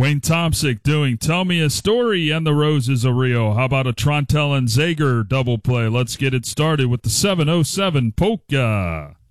Wayne Tomsick doing Tell Me a Story and the Roses of Rio. How about a Trontel and Zager double play? Let's get it started with the 707 Polka.